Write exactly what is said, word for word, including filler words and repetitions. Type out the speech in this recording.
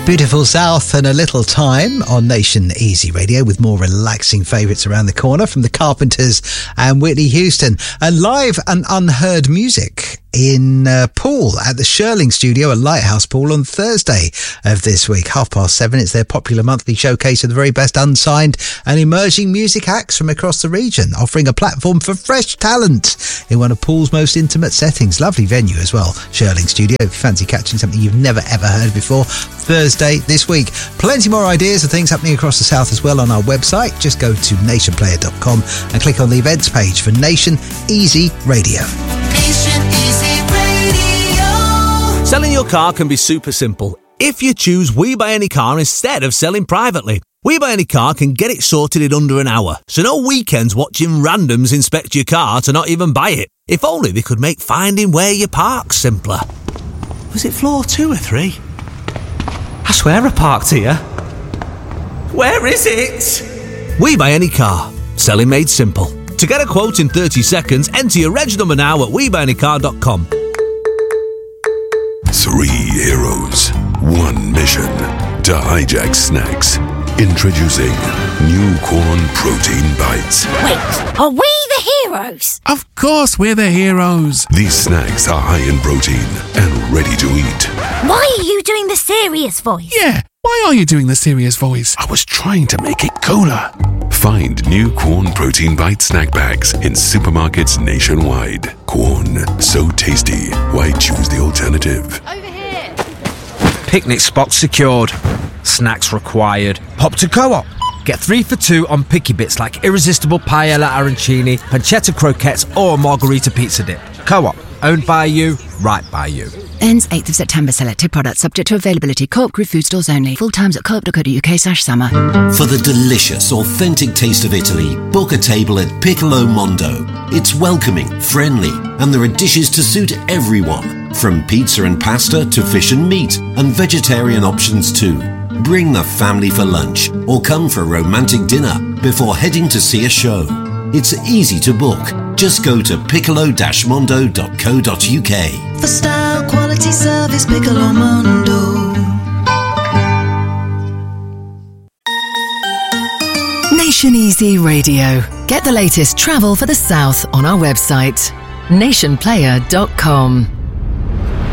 Beautiful South and a little time on Nation Easy Radio with more relaxing favourites around the corner from the Carpenters and Whitney Houston. And live and unheard music in uh, Poole at the Shirling Studio at Lighthouse Pool on Thursday of this week, half past seven. It's their popular monthly showcase of the very best unsigned and emerging music acts from across the region, offering a platform for fresh talent in one of Poole's most intimate settings. Lovely venue as well, Shirling Studio, if you fancy catching something you've never ever heard before. Thursday this week. Plenty more ideas of things happening across the south as well on our website. Just go to nation player dot com and click on the events page for Nation Easy Radio. Nation Easy Radio. Selling your car can be super simple if you choose We Buy Any Car instead of selling privately. We Buy Any Car can get it sorted in under an hour, so no weekends watching randoms inspect your car to not even buy it. If only they could make finding where you park simpler. Was it floor two or three? I swear I parked here. Where is it? We Buy Any Car. Selling made simple. To get a quote in thirty seconds, enter your reg number now at we buy any car dot com. Three heroes, one mission to hijack snacks. Introducing new corn protein bites. Wait, are we the heroes? Of course we're the heroes. These snacks are high in protein and ready to eat. Why are you doing the serious voice? Yeah, why are you doing the serious voice? I was trying to make it cooler. Find new Corn Protein Bite snack bags in supermarkets nationwide. Corn, so tasty. Why choose the alternative? Over here. Picnic spot secured. Snacks required. Pop to Co-op. Get three for two on picky bits like irresistible paella arancini, pancetta croquettes or margarita pizza dip. Co-op. Owned by you, right by you. Ends eighth of September. Selected products subject to availability. Co-op Group food stores only. Full times at co op dot co dot uk slash summer. For the delicious, authentic taste of Italy, book a table at Piccolo Mondo. It's welcoming, friendly, and there are dishes to suit everyone. From pizza and pasta to fish and meat, and vegetarian options too. Bring the family for lunch, or come for a romantic dinner before heading to see a show. It's easy to book. Just go to piccolo dash mondo dot co dot uk. For style, quality, service, Piccolo Mondo. Nation Easy Radio. Get the latest travel for the south on our website, nation player dot com.